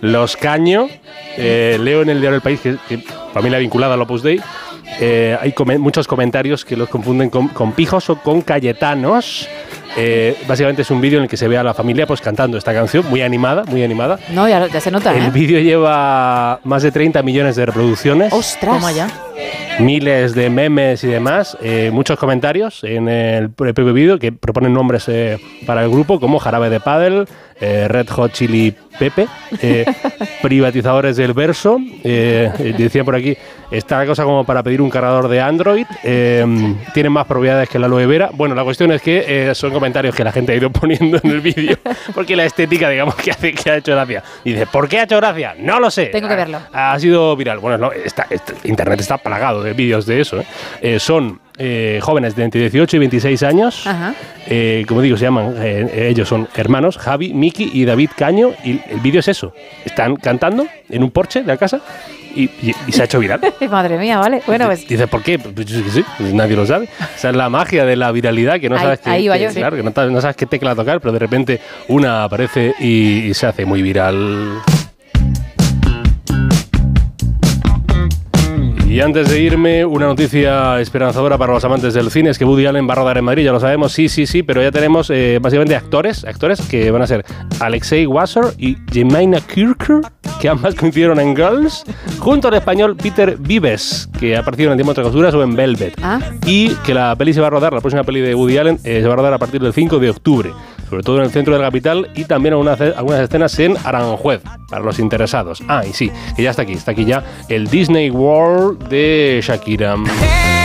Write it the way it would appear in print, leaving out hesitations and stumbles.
Los Caño. Leo en el diario El País, que familia vinculada al Opus Dei, hay muchos comentarios que los confunden con pijos o con cayetanos. Básicamente es un vídeo en el que se ve a la familia pues cantando esta canción, muy animada. No, ya se nota, El vídeo lleva más de 30 millones de reproducciones. ¡Ostras! Toma ya. Miles de memes y demás, muchos comentarios en el propio vídeo que proponen nombres para el grupo como Jarabe de Pádel, Red Hot Chili Pepe, privatizadores del verso, decían por aquí, está la cosa como para pedir un cargador de Android, tienen más propiedades que la aloe vera. Bueno, la cuestión es que son comentarios que la gente ha ido poniendo en el vídeo, porque la estética, digamos, que ha hecho gracia. Y dice, ¿por qué ha hecho gracia? No lo sé. Tengo que verlo. Ha sido viral. Bueno, no, Internet está plagado de vídeos de eso. Son jóvenes de entre 18 y 26 años. Ajá. Como digo, se llaman, ellos son hermanos, Javi, Miki y David Caño, y el vídeo es eso. Están cantando en un porche de la casa y se ha hecho viral. Madre mía, vale. Bueno, pues. Dices, ¿por qué? Pues sí, nadie lo sabe. Esa es la magia de la viralidad, que no sabes claro, que no sabes qué tecla tocar, pero de repente una aparece y se hace muy viral. Y antes de irme, una noticia esperanzadora para los amantes del cine es que Woody Allen va a rodar en Madrid, ya lo sabemos, sí, pero ya tenemos básicamente actores que van a ser Alexei Wasser y Jemina Kirker, que ambas coincidieron en Girls, junto al español Peter Vives, que ha aparecido en Tiempo entre costuras o en Velvet. Y que la peli se va a rodar, la próxima peli de Woody Allen, se va a rodar a partir del 5 de octubre. Sobre todo en el centro de la capital y también algunas escenas en Aranjuez, para los interesados. Y sí, que ya está aquí ya el Disney World de Shakira.